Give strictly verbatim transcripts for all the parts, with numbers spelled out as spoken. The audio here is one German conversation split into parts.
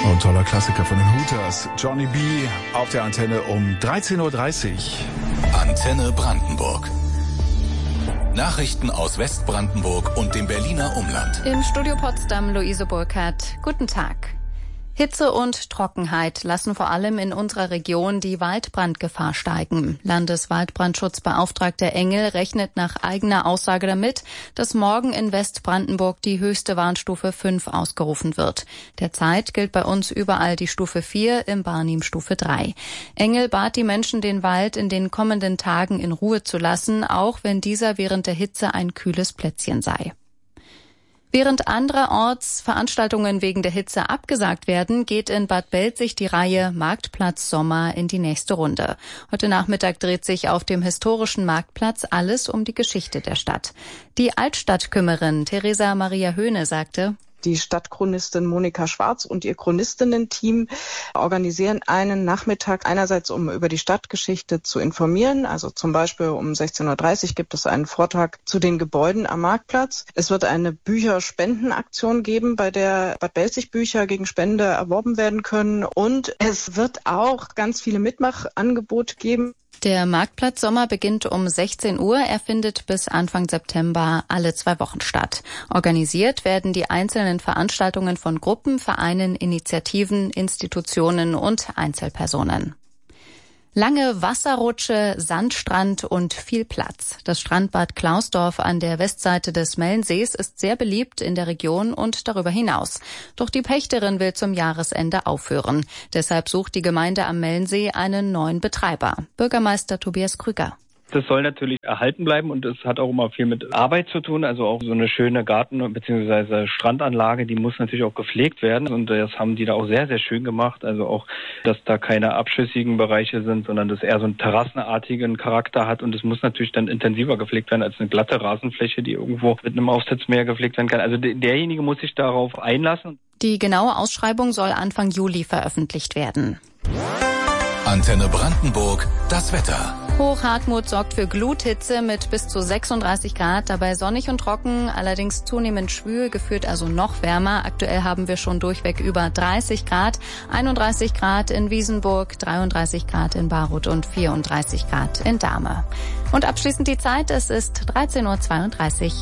Und toller Klassiker von den Hooters. Johnny B. auf der Antenne um dreizehn Uhr dreißig. Antenne Brandenburg. Nachrichten aus Westbrandenburg und dem Berliner Umland. Im Studio Potsdam Luise Burkhardt. Guten Tag. Hitze und Trockenheit lassen vor allem in unserer Region die Waldbrandgefahr steigen. Landeswaldbrandschutzbeauftragter Engel rechnet nach eigener Aussage damit, dass morgen in Westbrandenburg die höchste Warnstufe fünf ausgerufen wird. Derzeit gilt bei uns überall die Stufe vier, im Barnim Stufe drei. Engel bat die Menschen, den Wald in den kommenden Tagen in Ruhe zu lassen, auch wenn dieser während der Hitze ein kühles Plätzchen sei. Während andererorts Veranstaltungen wegen der Hitze abgesagt werden, geht in Bad Belzig die Reihe Marktplatz Sommer in die nächste Runde. Heute Nachmittag dreht sich auf dem historischen Marktplatz alles um die Geschichte der Stadt. Die Altstadtkümmerin Theresa Maria Höhne sagte: Die Stadtchronistin Monika Schwarz und ihr Chronistinnen-Team organisieren einen Nachmittag einerseits, um über die Stadtgeschichte zu informieren. Also zum Beispiel um sechzehn Uhr dreißig gibt es einen Vortrag zu den Gebäuden am Marktplatz. Es wird eine Bücherspendenaktion geben, bei der Bad Belzig Bücher gegen Spende erworben werden können. Und es wird auch ganz viele Mitmachangebote geben. Der Marktplatz Sommer beginnt um sechzehn Uhr. Er findet bis Anfang September alle zwei Wochen statt. Organisiert werden die einzelnen Veranstaltungen von Gruppen, Vereinen, Initiativen, Institutionen und Einzelpersonen. Lange Wasserrutsche, Sandstrand und viel Platz. Das Strandbad Klausdorf an der Westseite des Mellensees ist sehr beliebt in der Region und darüber hinaus. Doch die Pächterin will zum Jahresende aufhören. Deshalb sucht die Gemeinde am Mellensee einen neuen Betreiber. Bürgermeister Tobias Krüger. Das soll natürlich erhalten bleiben und es hat auch immer viel mit Arbeit zu tun. Also auch so eine schöne Garten- bzw. Strandanlage, die muss natürlich auch gepflegt werden. Und das haben die da auch sehr, sehr schön gemacht. Also auch, dass da keine abschüssigen Bereiche sind, sondern das eher so einen terrassenartigen Charakter hat. Und es muss natürlich dann intensiver gepflegt werden als eine glatte Rasenfläche, die irgendwo mit einem Aufsitzmäher gepflegt werden kann. Also derjenige muss sich darauf einlassen. Die genaue Ausschreibung soll Anfang Juli veröffentlicht werden. Antenne Brandenburg, das Wetter. Hochhartmut sorgt für Gluthitze mit bis zu sechsunddreißig Grad, dabei sonnig und trocken, allerdings zunehmend schwül, gefühlt also noch wärmer. Aktuell haben wir schon durchweg über dreißig Grad, einunddreißig Grad in Wiesenburg, dreiunddreißig Grad in Baruth und vierunddreißig Grad in Dahme. Und abschließend die Zeit, es ist dreizehn Uhr zweiunddreißig.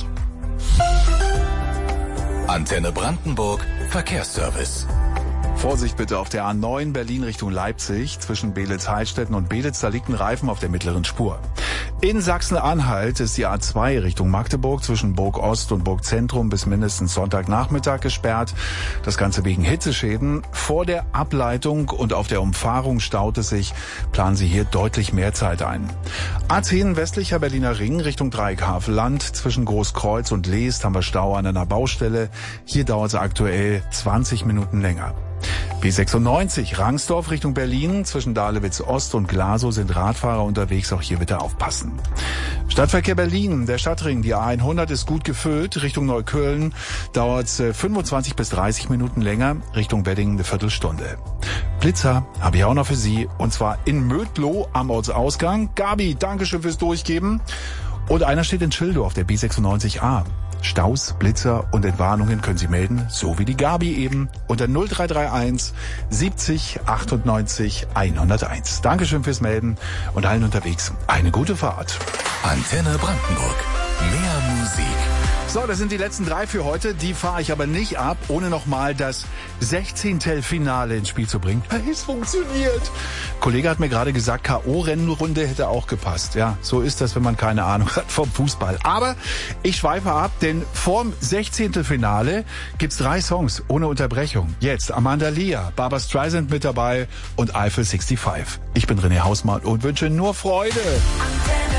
Antenne Brandenburg, Verkehrsservice. Vorsicht bitte auf der A neun Berlin Richtung Leipzig. Zwischen Beelitz-Heilstätten und Beelitz, da liegt ein Reifen auf der mittleren Spur. In Sachsen-Anhalt ist die A zwei Richtung Magdeburg zwischen Burg Ost und Burg Zentrum bis mindestens Sonntagnachmittag gesperrt. Das Ganze wegen Hitzeschäden. Vor der Ableitung und auf der Umfahrung staut es sich. Planen Sie hier deutlich mehr Zeit ein. A zehn westlicher Berliner Ring Richtung Dreieck Havelland. Zwischen Großkreuz und Leest haben wir Stau an einer Baustelle. Hier dauert es aktuell zwanzig Minuten länger. B sechsundneunzig Rangsdorf Richtung Berlin. Zwischen Dahlewitz Ost und Glasow sind Radfahrer unterwegs. Auch hier bitte aufpassen. Stadtverkehr Berlin. Der Stadtring, die A hundert ist gut gefüllt. Richtung Neukölln dauert es fünfundzwanzig bis dreißig Minuten länger. Richtung Wedding eine Viertelstunde. Blitzer habe ich auch noch für Sie. Und zwar in Mödlow am Ortsausgang. Gabi, Dankeschön fürs Durchgeben. Und einer steht in Schildorf, der B sechsundneunzig A. Staus, Blitzer und Entwarnungen können Sie melden, so wie die Gabi eben, unter null drei drei eins siebzig achtundneunzig hunderteins. Dankeschön fürs Melden und allen unterwegs eine gute Fahrt. Antenne Brandenburg. Mehr Musik. So, das sind die letzten drei für heute. Die fahre ich aber nicht ab, ohne nochmal das sechzehnte Finale ins Spiel zu bringen. Es funktioniert. Kollege hat mir gerade gesagt, K O-Rennrunde hätte auch gepasst. Ja, so ist das, wenn man keine Ahnung hat vom Fußball. Aber ich schweife ab, denn vorm sechzehnten Finale gibt's drei Songs ohne Unterbrechung. Jetzt Amanda Lear, Barbra Streisand mit dabei und Eiffel fünfundsechzig. Ich bin René Hausmann und wünsche nur Freude.